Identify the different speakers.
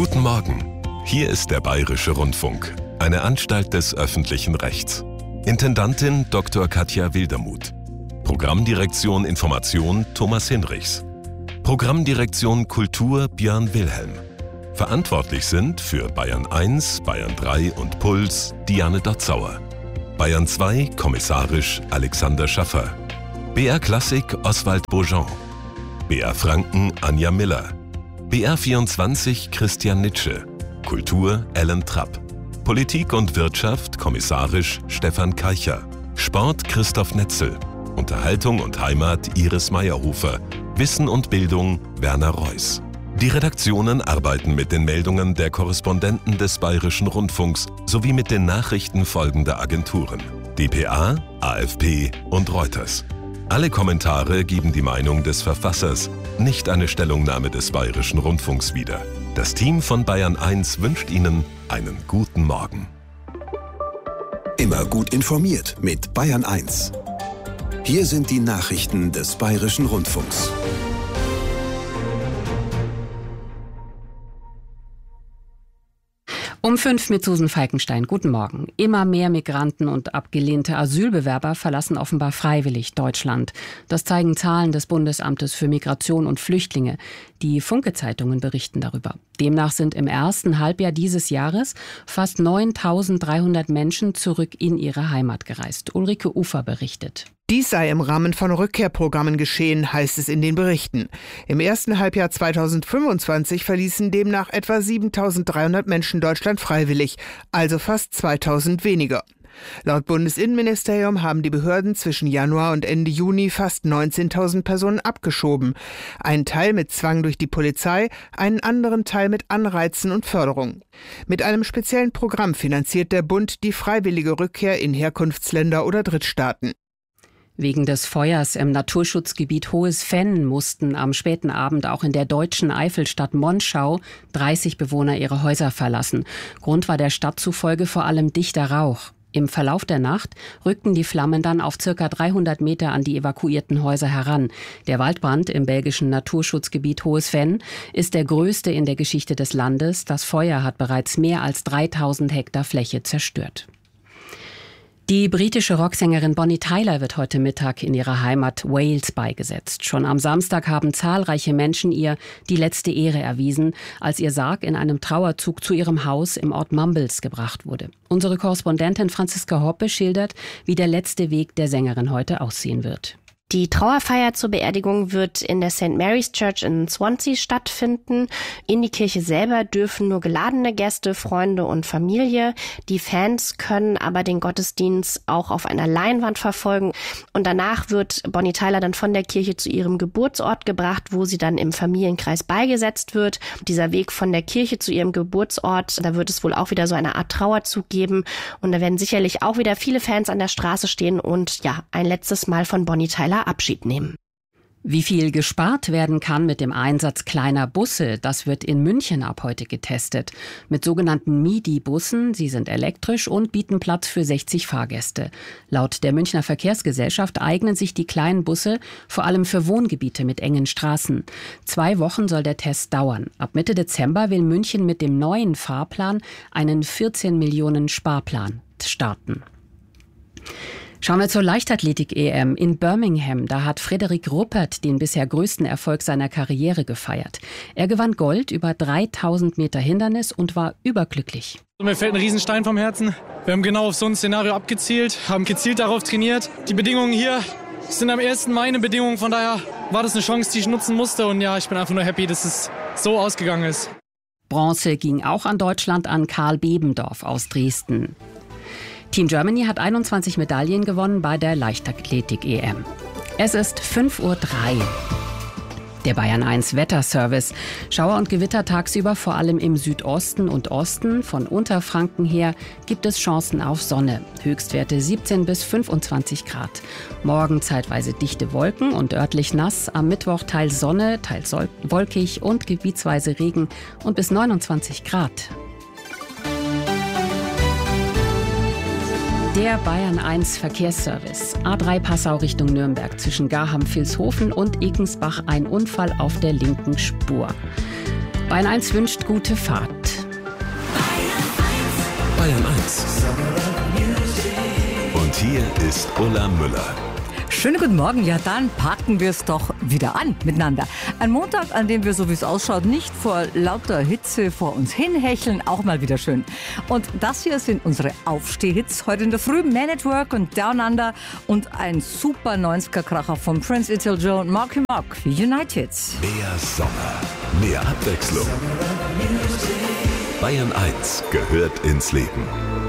Speaker 1: Guten Morgen. Hier ist der Bayerische Rundfunk, eine Anstalt des öffentlichen Rechts. Intendantin Dr. Katja Wildermuth. Programmdirektion Information Thomas Hinrichs. Programmdirektion Kultur Björn Wilhelm. Verantwortlich sind für Bayern 1, Bayern 3 und Puls Diane Dotzauer. Bayern 2 kommissarisch Alexander Schaffer. BR Klassik Oswald Beaujean. BR Franken Anja Miller. BR 24 Christian Nitsche. Kultur Ellen Trapp. Politik und Wirtschaft kommissarisch Stefan Keicher. Sport Christoph Netzel. Unterhaltung und Heimat Iris Meyerhofer. Wissen und Bildung Werner Reuss. Die Redaktionen arbeiten mit den Meldungen der Korrespondenten des Bayerischen Rundfunks sowie mit den Nachrichten folgender Agenturen: dpa, AFP und Reuters. Alle Kommentare geben die Meinung des Verfassers, nicht eine Stellungnahme des Bayerischen Rundfunks wieder. Das Team von Bayern 1 wünscht Ihnen einen guten Morgen.
Speaker 2: Immer gut informiert mit Bayern 1. Hier sind die Nachrichten des Bayerischen Rundfunks.
Speaker 3: Um 5 mit Susan Falkenstein. Guten Morgen. Immer mehr Migranten und abgelehnte Asylbewerber verlassen offenbar freiwillig Deutschland. Das zeigen Zahlen des Bundesamtes für Migration und Flüchtlinge. Die Funke-Zeitungen berichten darüber. Demnach sind im ersten Halbjahr dieses Jahres fast 9.300 Menschen zurück in ihre Heimat gereist. Ulrike Ufer berichtet.
Speaker 4: Dies sei im Rahmen von Rückkehrprogrammen geschehen, heißt es in den Berichten. Im ersten Halbjahr 2025 verließen demnach etwa 7.300 Menschen Deutschland freiwillig, also fast 2.000 weniger. Laut Bundesinnenministerium haben die Behörden zwischen Januar und Ende Juni fast 19.000 Personen abgeschoben. Einen Teil mit Zwang durch die Polizei, einen anderen Teil mit Anreizen und Förderung. Mit einem speziellen Programm finanziert der Bund die freiwillige Rückkehr in Herkunftsländer oder Drittstaaten.
Speaker 3: Wegen des Feuers im Naturschutzgebiet Hohes Venn mussten am späten Abend auch in der deutschen Eifelstadt Monschau 30 Bewohner ihre Häuser verlassen. Grund war der Stadt zufolge vor allem dichter Rauch. Im Verlauf der Nacht rückten die Flammen dann auf ca. 300 Meter an die evakuierten Häuser heran. Der Waldbrand im belgischen Naturschutzgebiet Hohes Venn ist der größte in der Geschichte des Landes. Das Feuer hat bereits mehr als 3.000 Hektar Fläche zerstört. Die britische Rocksängerin Bonnie Tyler wird heute Mittag in ihrer Heimat Wales beigesetzt. Schon am Samstag haben zahlreiche Menschen ihr die letzte Ehre erwiesen, als ihr Sarg in einem Trauerzug zu ihrem Haus im Ort Mumbles gebracht wurde. Unsere Korrespondentin Franziska Hoppe schildert, wie der letzte Weg der Sängerin heute aussehen wird.
Speaker 5: Die Trauerfeier zur Beerdigung wird in der St. Mary's Church in Swansea stattfinden. In die Kirche selber dürfen nur geladene Gäste, Freunde und Familie. Die Fans können aber den Gottesdienst auch auf einer Leinwand verfolgen. Und danach wird Bonnie Tyler dann von der Kirche zu ihrem Geburtsort gebracht, wo sie dann im Familienkreis beigesetzt wird. Dieser Weg von der Kirche zu ihrem Geburtsort, da wird es wohl auch wieder so eine Art Trauerzug geben. Und da werden sicherlich auch wieder viele Fans an der Straße stehen und ja, ein letztes Mal von Bonnie Tyler Abschied nehmen.
Speaker 3: Wie viel gespart werden kann mit dem Einsatz kleiner Busse, das wird in München ab heute getestet. Mit sogenannten MIDI-Bussen, sie sind elektrisch und bieten Platz für 60 Fahrgäste. Laut der Münchner Verkehrsgesellschaft eignen sich die kleinen Busse vor allem für Wohngebiete mit engen Straßen. 2 Wochen soll der Test dauern. Ab Mitte Dezember will München mit dem neuen Fahrplan einen 14 Millionen Sparplan starten. Schauen wir zur Leichtathletik-EM in Birmingham. Da hat Frederik Ruppert den bisher größten Erfolg seiner Karriere gefeiert. Er gewann Gold über 3000 Meter Hindernis und war überglücklich.
Speaker 6: Mir fällt ein Riesenstein vom Herzen. Wir haben genau auf so ein Szenario abgezielt, haben gezielt darauf trainiert. Die Bedingungen hier sind am ersten meine Bedingungen, von daher war das eine Chance, die ich nutzen musste. Und ja, ich bin einfach nur happy, dass es so ausgegangen ist.
Speaker 3: Bronze ging auch an Deutschland, an Karl Bebendorf aus Dresden. Team Germany hat 21 Medaillen gewonnen bei der Leichtathletik-EM. Es ist 5:03 Uhr. Der Bayern 1 Wetterservice. Schauer und Gewitter tagsüber vor allem im Südosten und Osten. Von Unterfranken her gibt es Chancen auf Sonne. Höchstwerte 17 bis 25 Grad. Morgen zeitweise dichte Wolken und örtlich nass. Am Mittwoch teils Sonne, teils wolkig und gebietsweise Regen und bis 29 Grad. Der Bayern 1 Verkehrsservice. A3 Passau Richtung Nürnberg zwischen Garham-Vilshofen und Ekensbach ein Unfall auf der linken Spur. Bayern 1 wünscht gute Fahrt.
Speaker 1: Bayern 1. Und hier ist Ulla Müller.
Speaker 7: Schönen guten Morgen. Ja, dann packen wir es doch wieder an miteinander. Ein Montag, an dem wir, so wie es ausschaut, nicht vor lauter Hitze vor uns hinhecheln. Auch mal wieder schön. Und das hier sind unsere Aufstehhits. Heute in der Früh Man at Work und Down Under und ein super 90er-Kracher von Prince Itel Joe und Marky Mark. United.
Speaker 1: Mehr Sommer, mehr Abwechslung. Bayern 1 gehört ins Leben.